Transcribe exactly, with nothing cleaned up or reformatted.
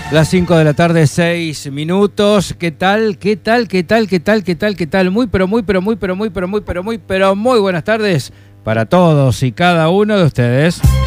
Las cinco de la tarde, seis minutos. ¿Qué tal? ¿Qué tal? ¿Qué tal? ¿Qué tal? ¿Qué tal? ¿Qué tal? Muy, pero muy, pero muy, pero muy, pero muy, pero muy, pero muy buenas tardes para todos y cada uno de ustedes.